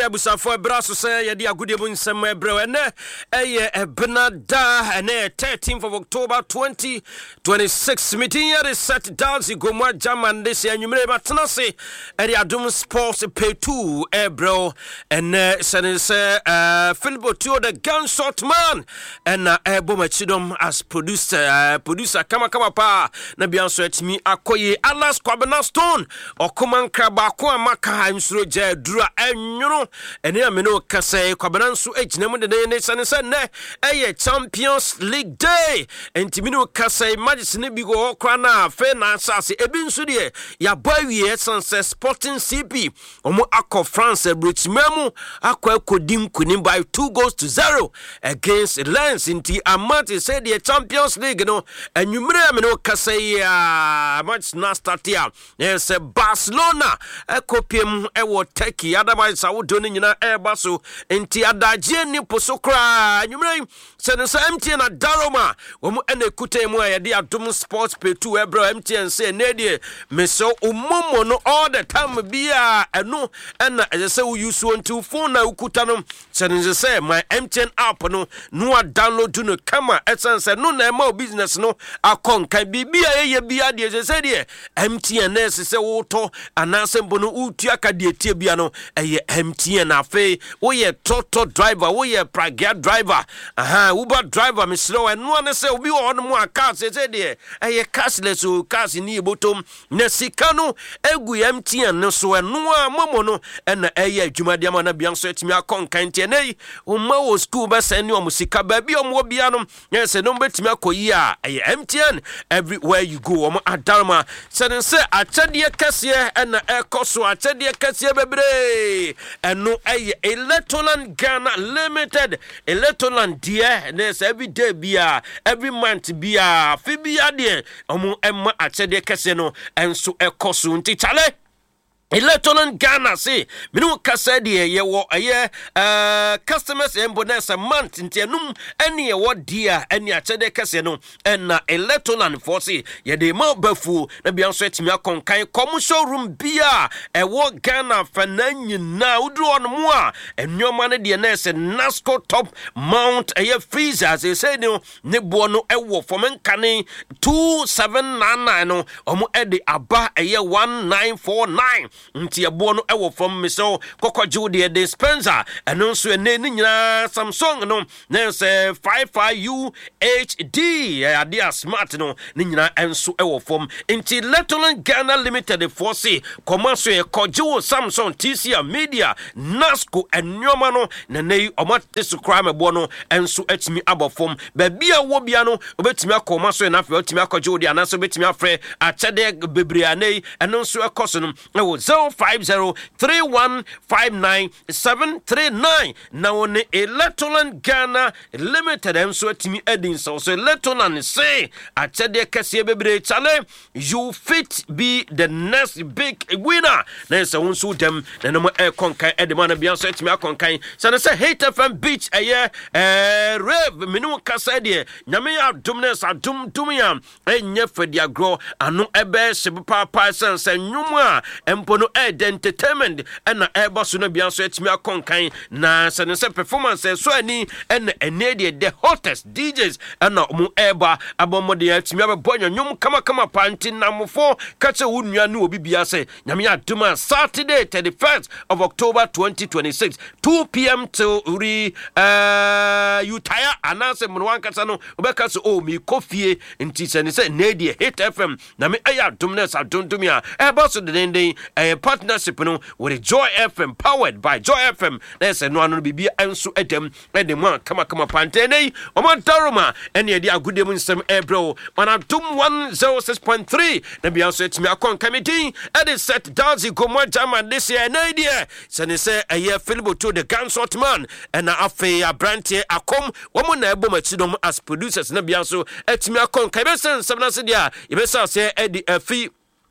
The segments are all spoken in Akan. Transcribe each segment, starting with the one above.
busafo braso say ye dia agudie bu nsem ebre ene eye Benada ene 13th of October 2026 meeting here is set down Gomwa German this anwumere batenase eri Adom Sports pay 2 ebro ene sense Philbo Tio the gunshot man and ebo machidom as producer kama pa na bianso etimi akoye Alas Kwabena Stone okuman kraba ko amaka nsuro je dura enwuru ene ameno kase Kwabena nso ejinemu de ne sense ne eye Champions League day entimino kase Majesty ne bigo okra na fe na asase ebi nso de ya bawie sense Sporting CP omo akọ France Brichmemu akọ ekodim kunim by 2-0 against Lens inti amati say the Champions League no enwumere ameno kase ya match na start ya yes Barcelona ekopiem ewo Turkey otherwise awodo ne nyina ebaso inti adaje ni posokra enwumere sense MTN na Daroma womu ene kutemu ya de Adom Sports pay 2 ebro MTN say ne de meso umomo no all the time bia eno ena say we use one to phone na ukuta no sense say my MTN app no download no kama essence no na ma business no akonka bibia ye bia de say de MTN na say wo to anase mbo no utua ka de tie bia no eye MTN afi wo ye toto driver wo ye pragia driver Uber driver mislo eno na say obi wo no mu aka say de eye cashless o cash ni bottom na sika no egu MTN no so eno a momo no na eye adwumade ama na bia so etimi akonka ntie nei o ma wo school ba send o musika ba bia o mo bia no yes no betimi akoyi a eye MTN everywhere you go o mo adarma sense achade kase na ekoso achade kase bebre eno eye Electroland Ghana Limited Electroland dia nes every day bia every month bia fi bia de omo emma achade kase no enso ekoso nti chale Electroland Ghana say minu kasa de ye wo customers bonus a month ntianum ene ye wo dia ene achede kase no na Electroland for say ye de ma bafu na bia so etimi akonkan kom showroom bia wo Ghana fananyi na udro no mu a enwoma ne de na se Nasco top mount freezer say no ne bo no wo fomenkane 2799 no omo ede aba 1949 nti ebo no ewo from miso kokoju de dispenser eno nso ene ni nyina Samsung no na se 55U HD ade smart no ni nyina enso ewo from nti Electroland Ghana Limited for say commerce e koju Samsung TC Media Nasco enwoma no na nei omate sukra mebo no enso etimi abofom ba bia wo bia no obetimi akoma so na afi otimi akoju de anaso betimi afre achede bebre anei eno nso ekoso no ewo 05031597939 na one Electroland Ghana Limited enso atimi edin so Electroland say achede kase bebre chale you fit be the next big winner na so wonso dem na no konkan edema na bia so atimi akonkan say Hate FM Beach rave minu kasa de nyame adomnes adum ya enye fadi agro ano ebe shebe papa sense nwumu a empo no entertainment na eboso no bia so etimi akonkan na sense performance so ani na enede the hottest DJs na mu eba abomode etimi abonyo nwum kama panti namfo kache wunua na obi bia se nyame adum Saturday 31st of October 2026 2 p.m. till utaya anase munwan kasa no obeka so o mi kofie nti sense nede Hate FM na me aya adumnes adundumia eboso de den partnership no with Joy FM powered by Joy FM there's no anu bibia enso edem kama pantene omantaroma ene edi agudem nsem ebro manadum 106.3 na bia so etimi akon committee edi set Dazi Gomwa German this year na idea sense Philbo to the gunshot man na afi abrante akom womo na ebo machidom as producers na bia so etimi akon kabesen sabna se dia yebesa se edi afi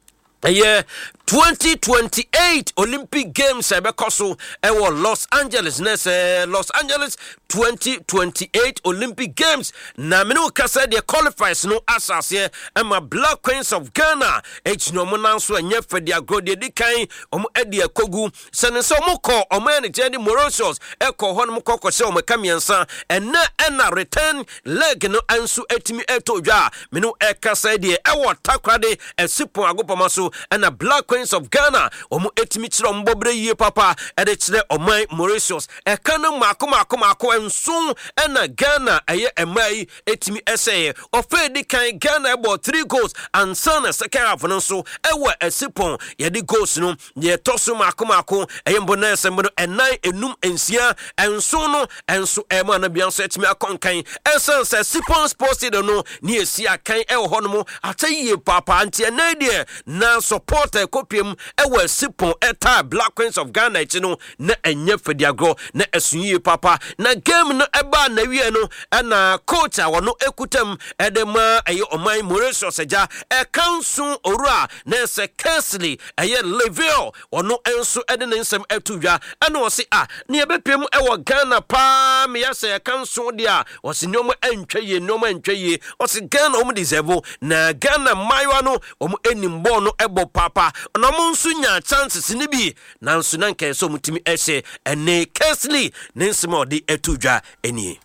Yeah, 2028 Olympic Games ebekoso ewo Los Angeles Los Angeles 2028 Olympic Games na menu kasa de qualifiers no asase ema Black Queens of Ghana ejino mo nanso enye fede agro de dikan omo edi akogu senense omo ko omo ene jedi Mauritius eko ho no kokose omo kamiensa ena return leg no ansu etimi etodwa menu ekasa de ewo takrade esipon agopoma so ena Black Queens of Ghana omo etimi kire ombobre yie papa ede kire oman Mauritius ekano mako enso ena Ghana eye emai etimi essay ofedi kan Ghana about 3 goals and son second half no so ewe esipon ye di goals no ye toso mako eye mbona esembo enan enum ensia enso no enso ema na bianso etimi akonkan ensan se sipon posted no ni esi akan ewo ho no mo ataye papa anti enade na support kopiem ewe sipon eta Black Queens of Ghana chino na enye fediagro na esunye papa na game no eba na wie no na coach a wono ekutam edema eye oman Mauritius eja kansu orua na se Kesley eye Level wono enso ede ne nsem etudwa na wo se ne ebepiem ewo Ghana pa me yase kansu dia wo se nyomo antwaye wo se Ghana omo deserve na Ghana maiwa no omo enimbo no ebo papa no mo nso nya chances ni bi na nso na nka so mutimi ehye ene Kesley ne nsem odi etudwa eni.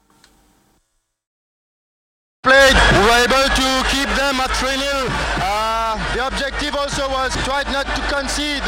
Played, we were able to keep them at 3-0. The objective also was try not to concede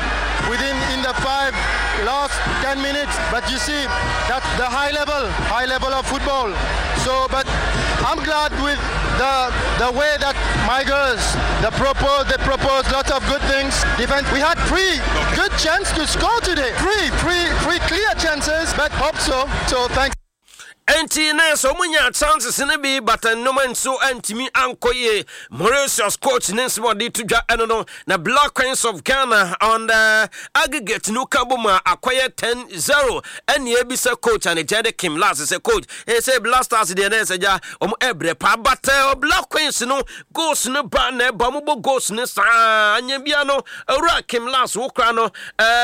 in the last 10 minutes. But you see, that's the high level of football. So, but I'm glad with the way that my girls they proposed lots of good things. Defense, we had 3 good chances to score today. Three clear chances, but hope so. So thanks. Enti na so munya chances ne bi but no man so antimi ankoye Mauritius coach Nensmo di tudwa eno no na Black Queens of Ghana on the aggregate no kaboma akoye 10-0 eni ebisa coach and Jade Kim last say coach he say Blasters de na say ja omo ebre pa but Black Queens no goals no ba na ba mo goals ne sa anya bia no ora Kim last wo kra no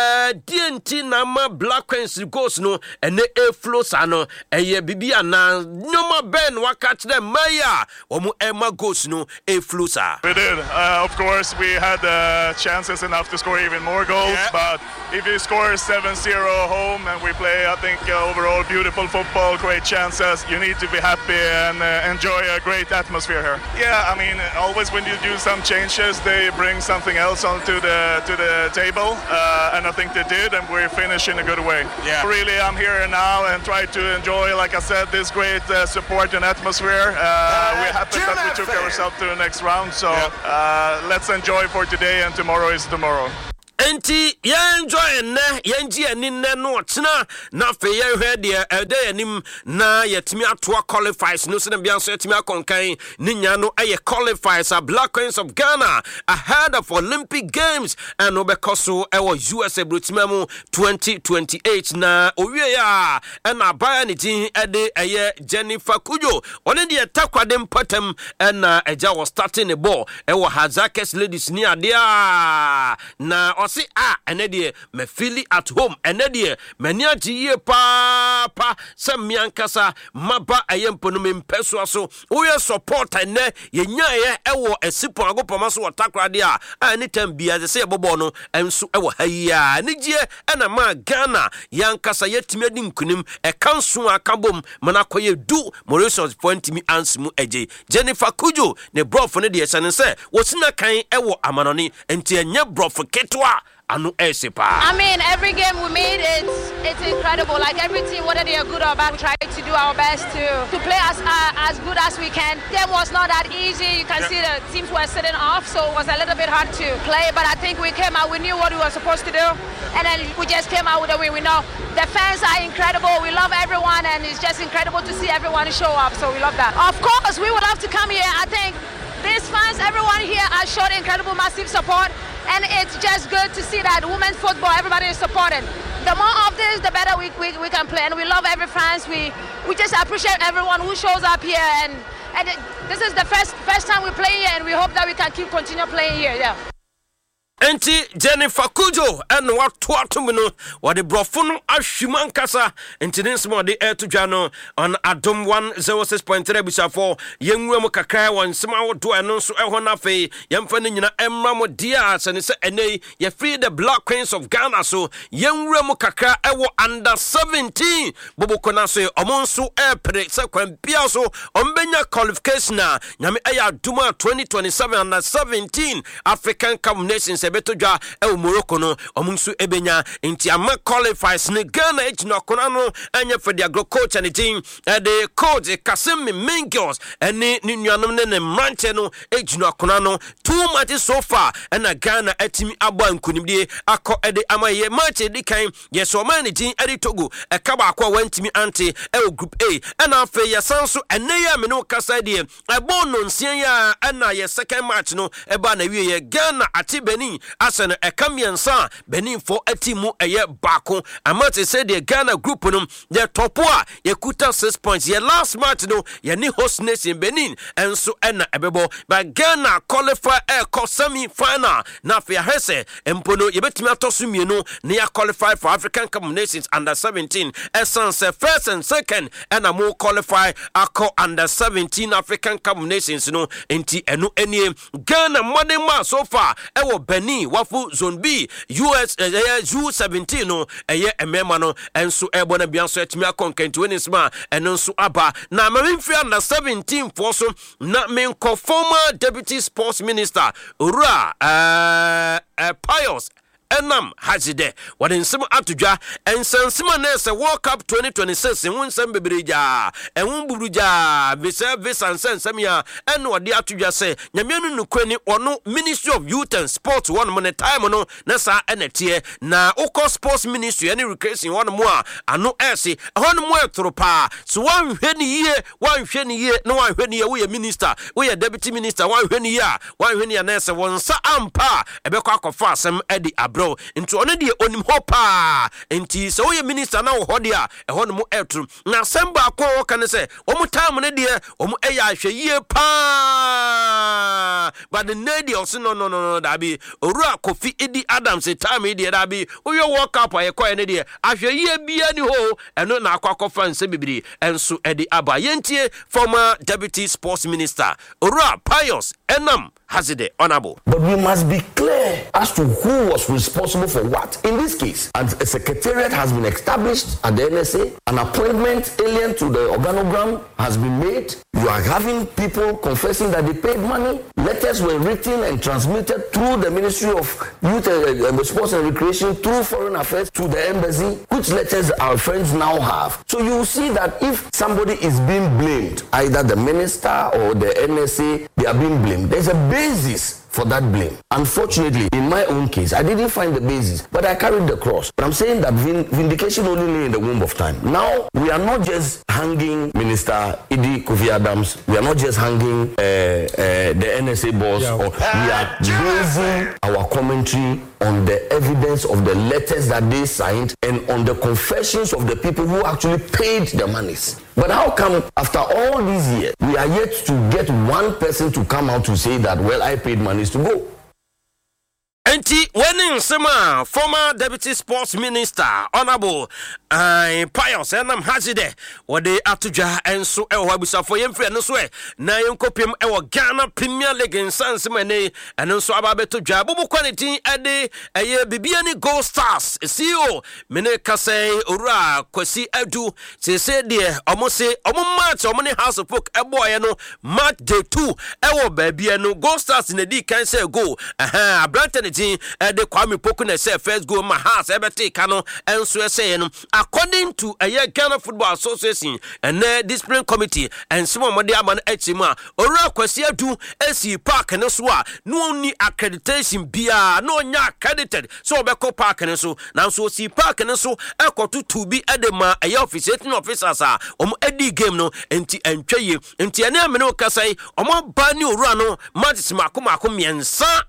DNT na ma Black Queens goals no ene e flows ano eye bibia na nyoma ben wakach them maya omu ema goals no e flusa. We did. Of course we had chances enough to score even more goals, but if you score 7-0 home and we play I think overall beautiful football, great chances, you need to be happy and enjoy a great atmosphere here. Yeah, I mean always when you do some changes they bring something else onto the table and I think they did and we're finished in a good way. Yeah. Really I'm here now and try to enjoy like I said this great support and atmosphere. We're happy that we took ourselves to the next round, so let's enjoy for today and tomorrow is tomorrow. Enti ya enjoy na yenji aninne no otena na fe ye hwe de ede anim na yetimi atoa qualifiers no se na bia so yetimi akonkan ni nya no aye qualifiers a Black Queens of Ghana ahead of Olympic Games and obekoso ewo USA Brutimemu 2028 na owie ya na baya ni tin ede eye Jennifer Kujo one de takwade mpatam na eja was starting the ball ewo Hazakes ladies ni ade na see enede me feel at home enede mani agiye papa se miankasa maba ayempo no mempeso so we support ene yenyaye ewo esipon agopoma so watakrade anytime bia se bobo no enso ewo hayia nigie ena ma Ghana yankasa yetimi adi nkunim ekanso akabom manakoye du Mauritius point me ansmu eje Jennifer Kujo ne brof ne de se wosina kan ewo amanoni enti enye brof ketwa. I mean, every game we made, it's incredible. Like every team, whether they are good or bad, we try to do our best to play as good as we can. The game was not that easy. You can see the teams were sitting off, so it was a little bit hard to play. But I think we came out, we knew what we were supposed to do, and then we just came out with a win. We know the fans are incredible. We love everyone, and it's just incredible to see everyone show up. So we love that. Of course, we would love to come here. I think these fans, everyone here, has showed incredible, massive support. And it's just good to see that women's football, everybody is supporting. The more of this, the better we can play. And we love every fans. We just appreciate everyone who shows up here. And this is the first time we play here, and we hope that we can continue playing here. Yeah. Enti Jennifer Kujo and what Tuatumino, what the Brofuno Ashiman Kasa, and Tinismo the air to Jano on Adom 106.3 Bisafo, Young Ramokaka, one Small to announce Ehonafe, Yamfanina Emramo Diaz, and it's a nay, ye free the Black Queens of Ghana, so Young Ramokaka, Ewo under 17, Bobo Konase, Omonsu Air Predictor, Piazo, Ombenya qualification, Yami Aya Duma 2027 under 17 African Cup Nations. Betoja Morocco no omunsu ebenya nti ama qualifies ne Ghana ejina kona no anya for the agro coach and the team the coach Kasim Mingos ene ni nuanom ne mranche no ejina kona no 2 matches so far and Ghana atimi abo ankunimdie akọ ede amaye match edi kan yeso man ne team edi Togo ekaba akọ wantimi ante group A and afa yesanso ene ya me no kasa de ebo no nsia ya na ye second match no eba na wie ye Ghana ati Benin Asen Ekamiansa Benin for a team eye bako amate say the Ghana group no ye topua ye kuta 6 points ye last match no ye ni host nation Benin and so ena ebebo but Ghana qualify semi final na fe hese empono ye betimi atoso mienu na ya qualify for African Cup Nations under 17 essence first and second and a more qualify akọ under 17 African Cup Nations no enti enu enie Ghana modern ma so far ewo Benin wafu zone B US U17 no eye emema no enso ebona bianso etimi akonkenti wenisma eno nso aba na mamfi under 17 for so na menko former deputy sports minister Ura Pius Enam Hajide what in some atujwa and sensima nese World Cup 2026 in winsem bebrija and wumburuja vis and sensemia and what the atujwa say nyamianu nukweni ono Ministry of Youth and Sports one money time no nesa enetie na oko sports ministry any recreation one more ano ese one more tropa so one hweni ye no one hweni ye we minister we deputy minister one hweni ya one hweni ya nese one sa ampa ebekwa akofa asem edi abro into one de onim hopa enti so we minister na wo de a ehon mu etrum na semba akọ kan se omu time ne de omu eya ahweye pa but the lady also no da bi Owura Kofi Edi Adams time de da bi oyo World Cup ayekọ ne de ahweye bia ni ho eno na akọ fanse bibiri enso edi aba yentie former deputy sports minister Owura Pius Enam Hajide honorable. But we must be clear as to who was responsible for what. In this case, and a secretariat has been established at the NSA, an appointment alien to the organogram has been made. You are having people confessing that they paid money. Letters were written and transmitted through the Ministry of Youth and Sports and Recreation, through Foreign Affairs, to the embassy, which letters our friends now have. So you will see that if somebody is being blamed, either the minister or the NSA, they are being blamed. There's a basis for that blame. Unfortunately, in my own case, I didn't find the basis, but I carried the cross. But I'm saying that vindication only lay in the womb of time. Now, we are not just hanging Minister Edi Kofi Adams, we are not just hanging the NSA boss, or we are basing our commentary on the evidence of the letters that they signed and on the confessions of the people who actually paid the monies. But how come after all these years, we are yet to get one person to come out to say that, well, I paid monies to go? Enti winning Sema, former deputy sports minister, honorable Pius Enam Hajide, what they atuja and so Elwabisa for Yemfree and Swe, Nayankopium Ewa Ghana Premier League in San Simene, and also Ababeto Jabu quality at the Bibiani Gold Stars, CEO, Menekase, Ura, Kwesi Edu, say dear, almost say, match, or many house of book, a boy, no, match day 2, Ewa Babiano Gold Stars in the D can say go, Blanton. The Kwame Pokune say first go my house ebete kano and so saying according to a Ghana Football Association and discipline committee and some of the aman echima Owura Kwesi Adu esi park and so no ni accreditation bia no nya accredited so obeko park and so now so si park and so ekoto to be edema a officiating officers edi game no enti entwaye enti ene amene okasai omo ba ni Owura no match mako miensa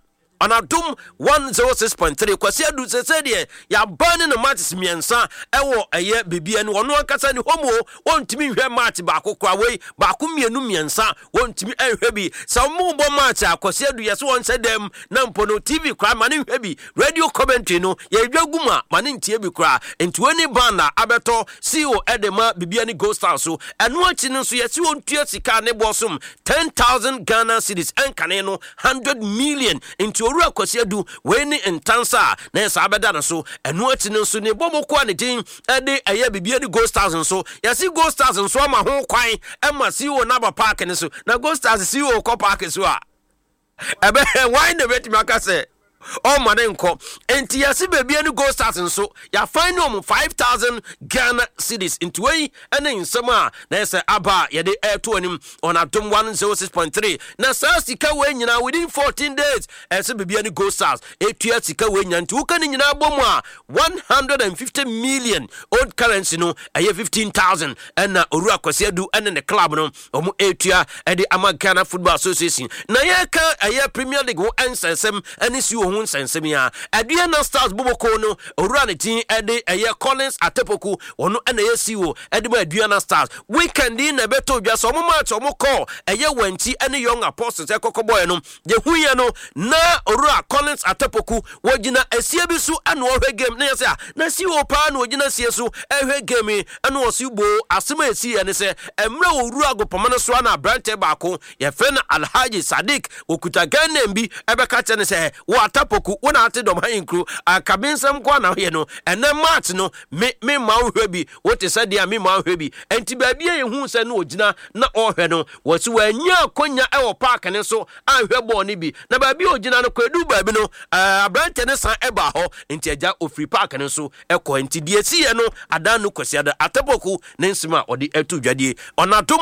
on Adom 106.3 kwasi adu sese de ya bane no matches miensa ewo eye bibia no ono ankasa ni homo wontimi hwe match baako kwa wei baako mienu miensa wontimi ehwe bi sa mo bo match akwasi adu yeso won sedem na mpono TV kwa mane hwe bi radio commentary no ye dwaguma mane ntie bi kwa entweni banda abeto CEO edema bibia ni Ghost House so eno achi no so yesi wontua sika ne bosom 10,000 Ghana cedis enkane no 100 million into oru akwasi adu we ni entansa na yesa abeda na so eno achi no so ne bomoko ane din ede eye bibia ni Ghost House so yesi Ghost House so ama ho kwan ema CEO na ba park ne so na Ghost House CEO ko park so a ebe why the bet maka say oh manenko enti yasi baby any Ghost House nso ya find no 5,000 Ghana cedis into way and in summer na say aba ye de air to anim on Adom 106.3 na sa sika we nyina within 14 days ese baby any Ghost House etua sika we nyina nti uka ni nyina bomu a 150 million old currency no aye 15,000 and na oru akwasi adu and the club no omu etua e de ama Ghana Football Association na ye ka aye Premier League wo ensensem ani si hun sensemia Adriana Stars Boboko no orane tin ede eye Collins Atepoku ono na yesiwo ede ba Adriana Stars weekend na beto dwa so mo match mo call eye wanti ene Young Apostles ekokoboy no je huye no na orua Collins Atepoku wogina asie bi su ane ohwe game na yesa na siwo pa na wogina sie su ehwe game ane osibo asema esi ene se emre orua agopama so na branch baako ye fe na Alhaji Sadiq okuta Ghana mbi ebeka tene se wo Atepoku wona ate dom han kru akabensam kwa na ye no ene match no me ma ohwe bi wote se dia me ma ohwe bi enti ba bia ye hu se na ogina na ohwe no wasi wanya konya ewo park ne so ahwe ball ni bi na ba bia ogina no kwadu ba bi no abrante ne san eba ho enti agya ofri park ne so ekọ enti die si ye no adan no kwasiada Atepoku ne nsima odi etu dwadie on Adom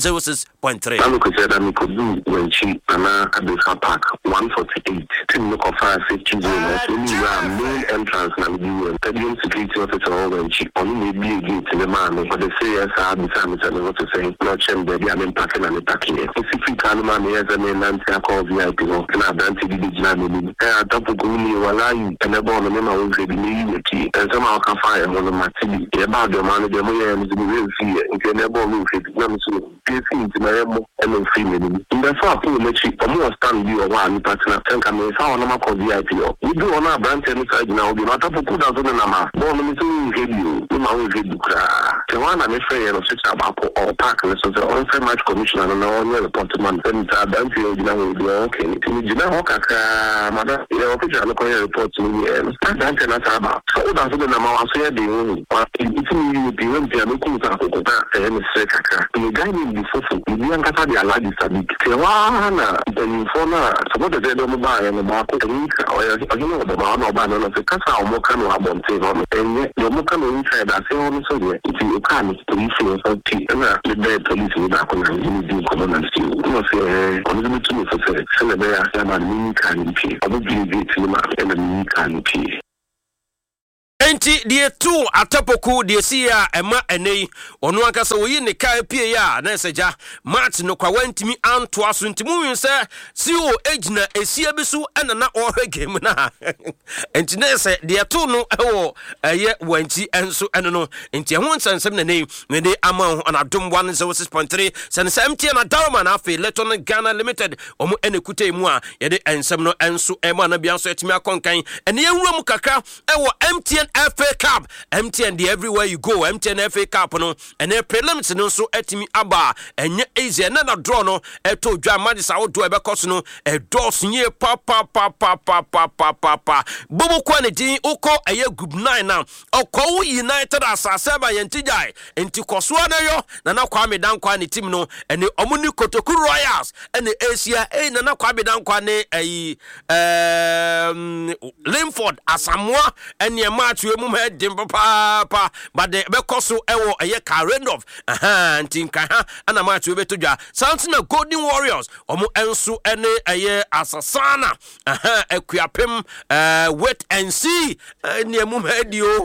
106.3 anu kwasiada mi kodu wenchi ana Abeka Park 148 tim no kofa 50 zone so ni wa main entrance na the stadium security officer wenchi onu me bi gate the man but they say yes I be what to say no chem baby I'm parking and parking specific animal me yes me nanti akọ VIP no na branch di gina me Atepoku ni wala yi ene bo no me ma wo bi ni yi and some how can fire mo no matili e ba de man de mo ye me we see e ene bo me fi na me so pay ti na mo ene fi me ni in so apo me chi omo stand bi o wa ni partner tenka me fa ono ma ko VIP o we do on a branch ni side na obi Atepoku da so na ma bo no me so radio ni ma wo radio kra te wana me fe ye no se cha ba ko o park le so on fair match commissioner na on your report man then ta dan ti o gina wo bi okay ni gina ho kaka mada e o picture no ko report ni e dan te na ta ba so da so na ma wa so ye de wo it ni bi won ti no ku ta ko ta e ni se kaka ni guy ni bi fofo ni an kata di Alhaji Sadiq te wana ni fona so de do mo ba ye no ba ko ni ka o ya o no do ba no ba no se kasa o mo kan wa bon te no enye yo mo kan ni sai da se o no so de ti o kan ni police so ti na le be police ni da ko na ni di ko na ti no se o ni tu so se le be ya sa ma ni kan ni pi o bi bi ti ma ni kan ni pi enti die tu Atepoku die sia ema enei onu akasa woyi ne kai pie ya na seja match no kwa wantimi anto aso ntimu wi se si o ejina esia bi so ena na ohwe game na enti ne se die tu no ewo eye wanti enso eno no enti ho nsensem na nei me de ama on Adom 106.3 sensem tie na Darman afi Leton Ghana Limited omo ene kutai mu a ye de ensem no enso ema na bia so etimi akonkan ene yewura mu kakra ewo MTN FA Cup MTN the everywhere you go MTN FA Cup no and the prelims no so etimi aba enye easy na na draw no eto dwa madisa wo do ebekos no e do sunye pa bobo kwa ne din uko eye group 9 now okwo United asase ba yentijai enti kosoa na yo na kwa medan kwa ne team no ene omuni Kotoku Royals ene Asia na kwa medan kwa ne Linford Asamoah ene match match we mu hedim papa but the bekoso ewo eye Karendorf ntinka ha ana match we betodwa Samson Golden Warriors omo enso ene eye Asasana Ekuapem wait and see ne mu hedio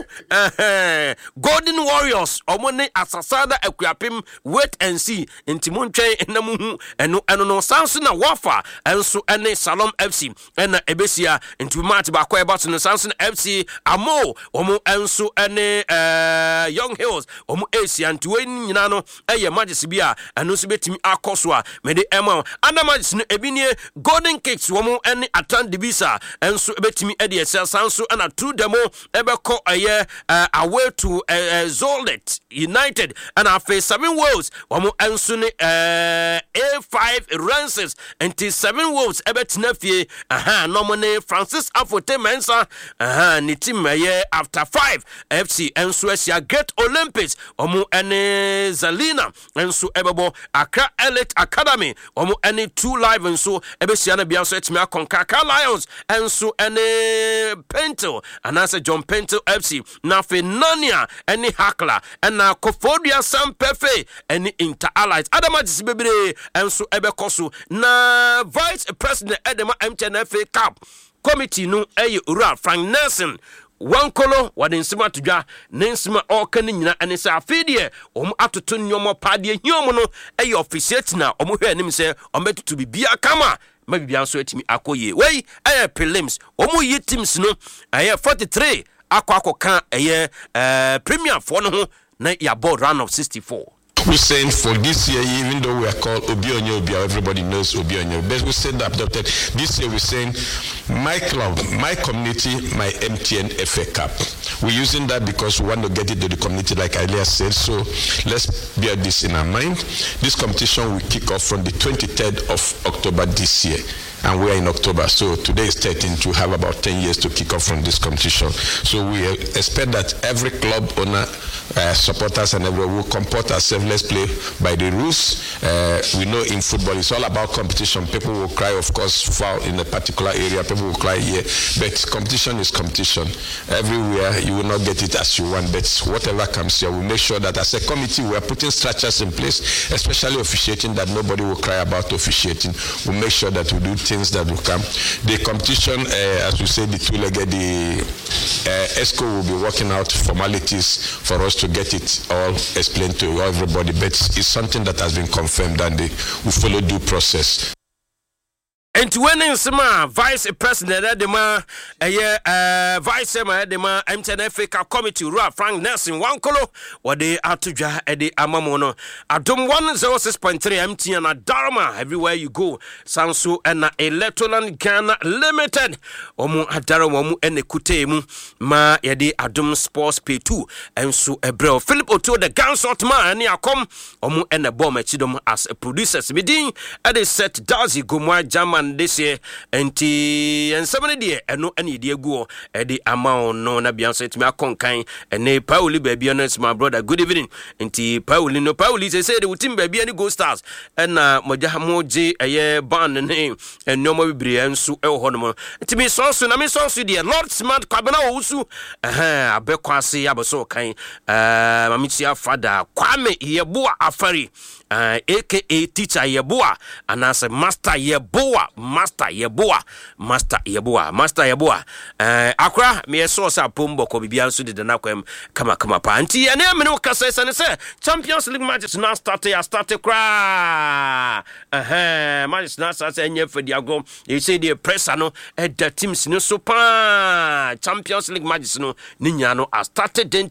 Golden Warriors omo ne Asasana Ekuapem wait and see ntimontwen enamu eno no Samson Wafa enso ene Salom FC ena ebesia nti match ba kwa eba no Samson FC Amo omo enso ene Young Hills omo Asia nti we nyina no eye matches bia eno so betimi akoso a mede ema ana matches no ebini Golden Kicks omo ene Atan Dibisa enso betimi ede esa sanso ana two demo ebeko eye away to Zolet United and after 7 Wolves omo enso ne A5 Rances nti 7 Wolves ebetina fie nomone Francis Afote Mensa ni team after 5 FC enso asia Great Olympics omo ene Zalina enso ebebo Accra Elite Academy omo ene 2 live enso ebesia na bia so etimi akonkaka Lions enso ene Pentel anase John Pentel FC na Fenania ene Hakla ena Kofodia Sampefe ene Inter Allies adama disbebre enso ebekoso na Vice President Edema MTNFA Cup Committee no Ura Frank Nelson Wankolo wade nsima todwa ne nsima okane nyina ene se afidie atoto nyomo pade hiomo no officiate na hwe anim se ometutu bibia kama ma bibia so atimi akoye wei prelims yi teams no 43 akwa premier for no ho na ya board round of 64. We're saying for this year, even though we are called Obionyo, everybody knows Obionyo. But we said that adopted. This year we're saying my club, my community, my MTN FA Cup. We're using that because we want to get it to the community, like I earlier said. So let's bear this in our mind. This competition will kick off from the 23rd of October this year. And we are in October, so today is 13 to have about 10 years to kick off from this competition. So we expect that every club owner, supporters and everyone will comport ourselves. Let's play by the rules. We know in football it's all about competition. People will cry, of course, foul in a particular area. People will cry here. But competition is competition. Everywhere you will not get it as you want. But whatever comes here, we'll make sure that as a committee we are putting structures in place, especially officiating, that nobody will cry about officiating. We'll make sure that we do things that will come. The competition, as we say, the two-legged, the ESCO will be working out formalities for us to get it all explained to everybody, but it's something that has been confirmed and we follow due process. And when Sima Vice President Edema, Vice Edema, MTNFA Cup Committee, Frank Nelson, Wankolo, what they are to Jah Eddie Amamono. Adum 106.3 MT and Adarma, everywhere you go. Sansu and Electoral Ghana Limited. Omu Adarama and Kutemu, Ma Yedi Adum Sports P2, and so Ebrel Philip Oto, the Gansot man, and Yakom, Omu and the bomb at Chidom as a producer. Midin, and they set Dazi Gomwa German. This year and 70 dear and no any dear go at the amount no na bianset me akonkan and Pauli baby honest my brother good evening and Pauli no Pauli say the team baby any go stars and mojahamoji a year ban name and no more brian so honomo to me so na me so dear Lord Smart Kwabena Usu abekwase abaso kan mamitia father Kwame Yeboa Afari aka teacher Yeboa and as a master Yeboa Akra me so sa pombo ko bibia nso de na kwam kama pa anti ene me no kasa say Champions League matches now started kra matches now start enye fadiago you say the press no the teams no so pa Champions League matches no ninya no started den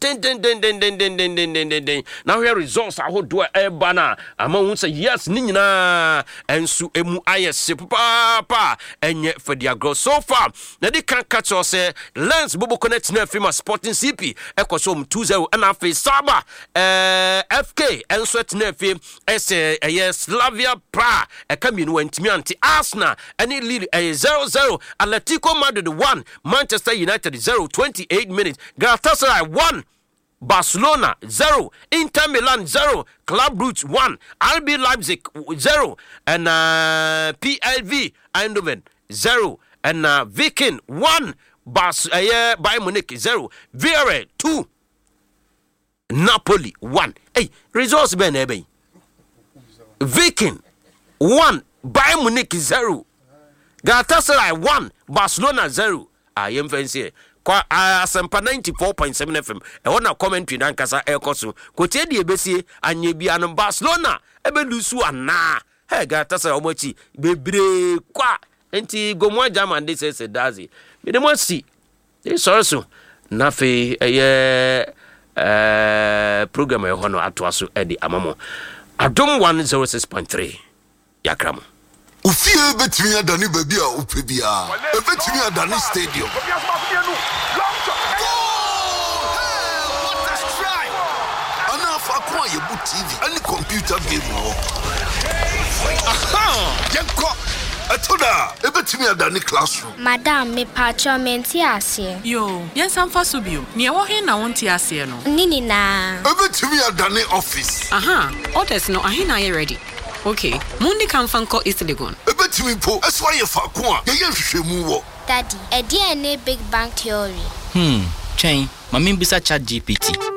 now here results are do e bana ama won say yes ninyina ensu emu ayese papa enye fadiago so far na they can catch us Lens Bobo Connect na firma Sporting CP ekoso 2-0 and afi Saba FK enso na firma Slavia Prague ekami no antimi anti Arsenal any lead 0-0 Atletico Madrid 1 Manchester United 0 28 minutes Galatasaray 1 Barcelona 0 Inter Milan 0 Club Brugge 1 RB Leipzig 0 and PLV Eindhoven 0 and Viking 1 Bayern Munich 0, Villarreal 2, Napoli 1. Hey, results ben ebe. Viking 1, Bayern Munich 0, Galatasaray 1, Barcelona 0. Yem fancy. Asempa 94.7 FM. E wona commentary na nkasa ekoso. Kotie die besie anye bia no Barcelona ebe lusu ana. Hey, Galatasaray omochi bebre kwa. Enti gomwa German dey say dazi. Me dem want see. So na fe program e hono atoaso e di amamo. Adom 106.3 Yakram. Ufie betimi adani baby a upebia. Betimi adani stadium. What a strike! Ana fa kwa yebu TV any computer game wo. Aha! Yenko Atoda, ebetimi adani classroom. Madam, me patcho menti ase. Yo, yensam fa so bio. Ne wo he na wonti ase no. Nini na. Ebetimi adani office. Aha, orders no ahe na ye ready. Okay, mundi kan fanko East Legon. Ebetimi po, eso aye fa ko a, ye hwehwemu wo. Daddy, e dia ne big bang theory. Chain, mami bisa chat GPT.